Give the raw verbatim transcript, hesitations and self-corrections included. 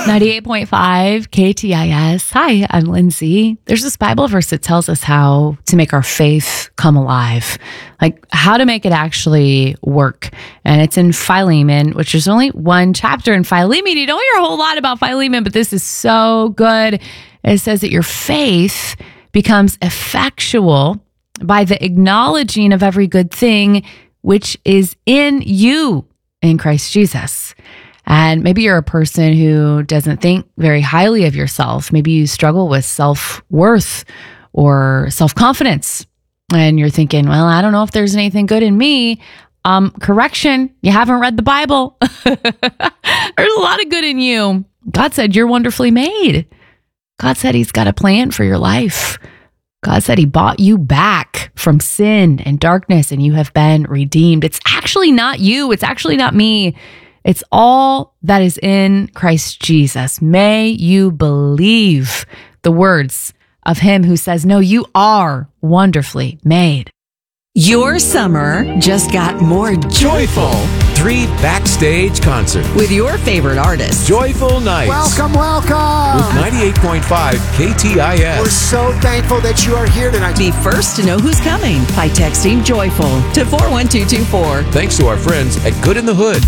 ninety-eight point five K T I S. Hi, I'm Lindsay. There's this Bible verse that tells us how to make our faith come alive, like how to make it actually work. And it's in Philemon, which is only one chapter in Philemon. You don't hear a whole lot about Philemon, but this is so good. It says that your faith becomes effectual by the acknowledging of every good thing which is in you in Christ Jesus. And maybe you're a person who doesn't think very highly of yourself. Maybe you struggle with self-worth or self-confidence. And you're thinking, well, I don't know if there's anything good in me. Um, correction, you haven't read the Bible. There's a lot of good in you. God said you're wonderfully made. God said he's got a plan for your life. God said he bought you back from sin and darkness and you have been redeemed. It's actually not you. It's actually not me. It's all that is in Christ Jesus. May you believe the words of him who says, no, you are wonderfully made. Your summer just got more joyful. Three backstage concerts With your favorite artists. Joyful Nights. Welcome, welcome. With ninety-eight point five K T I S. We're so thankful that you are here tonight. Be first to know who's coming by texting JOYFUL to four one two two four. Thanks to our friends at Good in the Hood.